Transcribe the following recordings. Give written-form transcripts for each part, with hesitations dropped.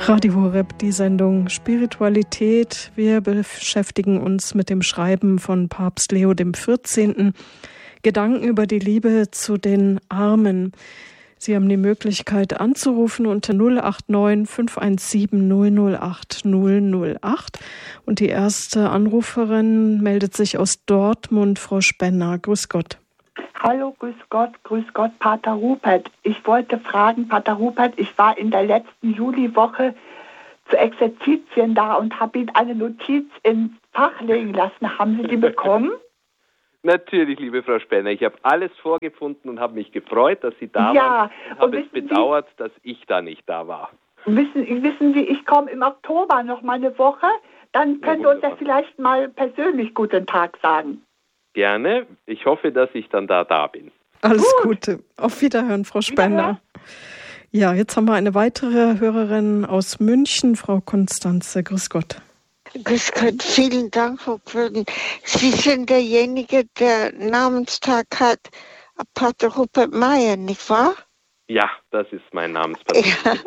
Radio Horeb, die Sendung Spiritualität. Wir beschäftigen uns mit dem Schreiben von Papst Leo XIV. Gedanken über die Liebe zu den Armen. Sie haben die Möglichkeit anzurufen unter 089 517 008 008. Und die erste Anruferin meldet sich aus Dortmund, Frau Spenner. Grüß Gott. Hallo, grüß Gott, Pater Rupert. Ich wollte fragen, Pater Rupert, ich war in der letzten Juliwoche zu Exerzitien da und habe Ihnen eine Notiz ins Fach legen lassen. Haben Sie die bekommen? Natürlich, liebe Frau Spenner. Ich habe alles vorgefunden und habe mich gefreut, dass Sie da waren. Und habe es bedauert, dass ich da nicht da war. Wissen Sie, ich komme im Oktober noch mal eine Woche. Dann können wir uns ja vielleicht mal persönlich guten Tag sagen. Gerne. Ich hoffe, dass ich dann da bin. Alles Gute. Auf Wiederhören, Frau Spenner. Ja, jetzt haben wir eine weitere Hörerin aus München, Frau Konstanze. Grüß Gott. Grüß Gott, vielen Dank, Frau Gröden. Sie sind derjenige, der Namenstag hat, Pater Rupert Meyer, nicht wahr? Ja, das ist mein Namenspater.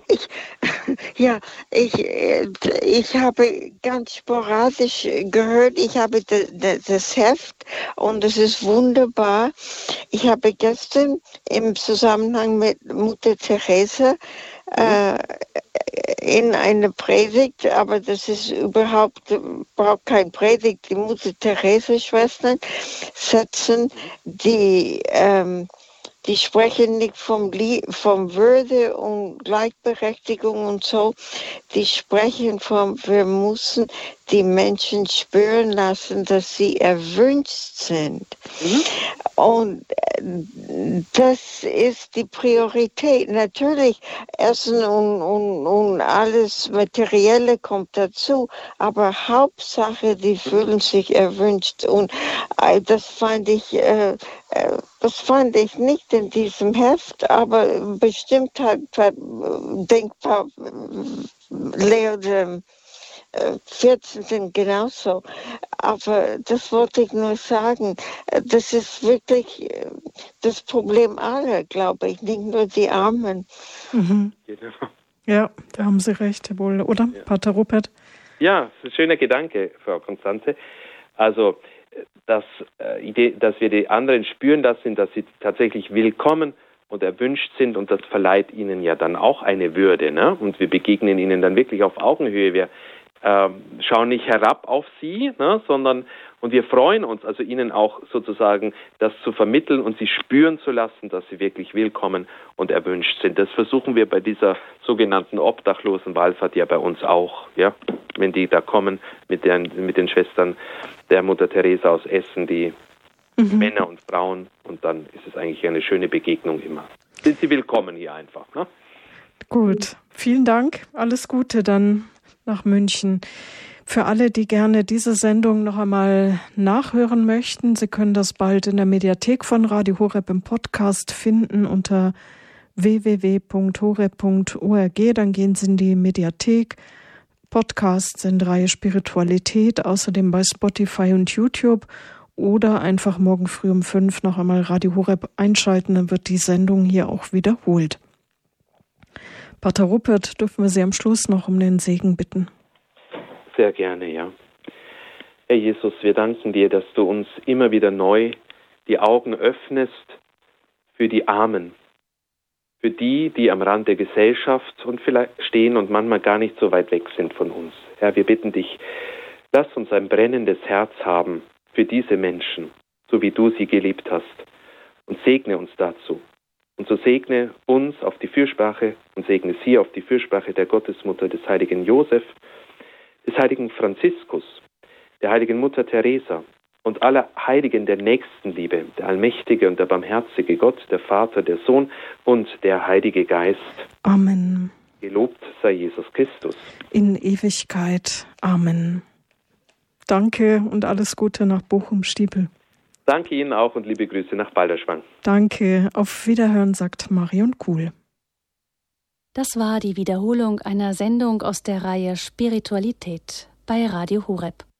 Ich habe ganz sporadisch gehört, ich habe das Heft und es ist wunderbar. Ich habe gestern im Zusammenhang mit Mutter Teresa in eine Predigt, aber das ist braucht kein Predigt. Die Mutter Teresa Schwestern setzen die sprechen nicht vom Würde und Gleichberechtigung und so. Die sprechen wir müssen die Menschen spüren lassen, dass sie erwünscht sind. Und das ist die Priorität. Natürlich, Essen und alles Materielle kommt dazu, aber Hauptsache, die fühlen sich erwünscht. Und das fand ich nicht in diesem Heft, aber bestimmt hat denkbar Leo der 14. genauso. Aber das wollte ich nur sagen. Das ist wirklich das Problem aller, glaube ich, nicht nur die Armen. Mhm. Ja, da haben Sie recht, wohl, oder, ja. Pater Rupert? Ja, das ist ein schöner Gedanke, Frau Konstanze. Also, dass wir die anderen spüren lassen, dass sie tatsächlich willkommen und erwünscht sind, und das verleiht ihnen ja dann auch eine Würde, ne? Und wir begegnen ihnen dann wirklich auf Augenhöhe. Wir schauen nicht herab auf sie, ne? Und wir freuen uns, also ihnen auch sozusagen das zu vermitteln und sie spüren zu lassen, dass sie wirklich willkommen und erwünscht sind. Das versuchen wir bei dieser sogenannten Obdachlosenwallfahrt ja bei uns auch, ja, wenn die da kommen mit den Schwestern der Mutter Teresa aus Essen, die Männer und Frauen, und dann ist es eigentlich eine schöne Begegnung immer. Sind Sie willkommen hier einfach, ne? Gut, vielen Dank, alles Gute dann nach München. Für alle, die gerne diese Sendung noch einmal nachhören möchten, Sie können das bald in der Mediathek von Radio Horeb im Podcast finden unter www.horeb.org. Dann gehen Sie in die Mediathek, Podcasts in Reihe Spiritualität, außerdem bei Spotify und YouTube, oder einfach morgen früh um 5 noch einmal Radio Horeb einschalten, dann wird die Sendung hier auch wiederholt. Pater Rupert, dürfen wir Sie am Schluss noch um den Segen bitten? Sehr gerne, ja. Herr Jesus, wir danken dir, dass du uns immer wieder neu die Augen öffnest für die Armen, für die am Rand der Gesellschaft und vielleicht stehen und manchmal gar nicht so weit weg sind von uns. Herr, wir bitten dich, lass uns ein brennendes Herz haben für diese Menschen, so wie du sie geliebt hast, und segne uns dazu. Und so segne uns auf die Fürsprache und segne sie auf die Fürsprache der Gottesmutter, des heiligen Josef, des heiligen Franziskus, der heiligen Mutter Teresa und aller Heiligen der Nächstenliebe, der allmächtige und der barmherzige Gott, der Vater, der Sohn und der Heilige Geist. Amen. Gelobt sei Jesus Christus. In Ewigkeit. Amen. Danke und alles Gute nach Bochum-Stiepel. Danke Ihnen auch und liebe Grüße nach Balderschwang. Danke. Auf Wiederhören, sagt Marion Kuhl. Das war die Wiederholung einer Sendung aus der Reihe Spiritualität bei Radio Horeb.